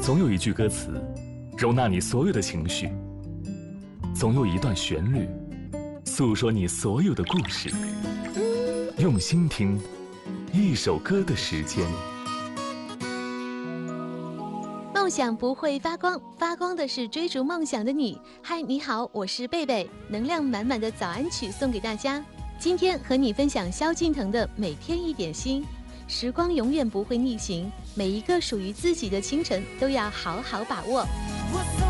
总有一句歌词，容纳你所有的情绪；总有一段旋律，诉说你所有的故事。用心听，一首歌的时间。 梦想不会发光，发光的是追逐梦想的你。嗨，你好，我是贝贝，能量满满的早安曲送给大家。今天和你分享萧敬腾的《每天一点心》。时光永远不会逆行，每一个属于自己的清晨都要好好把握。